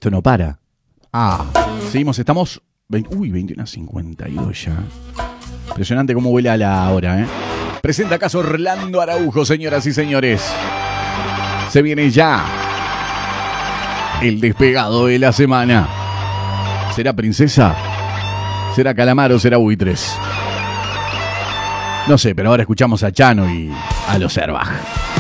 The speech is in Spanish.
Esto no para. Seguimos, estamos... 21:52 ya. Impresionante cómo vuela la hora, ¿eh? Presenta acaso Orlando Araujo, señoras y señores. Se viene ya el despegado de la semana. ¿Será princesa? ¿Será calamar o será buitres? No sé, pero ahora escuchamos a Chano y a los Herbaj.